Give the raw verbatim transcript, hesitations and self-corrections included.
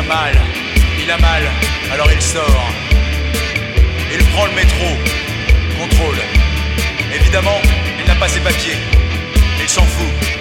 mal, il a mal, alors il sort. Il prend le métro, contrôle. Évidemment, il n'a pas ses papiers, il s'en fout.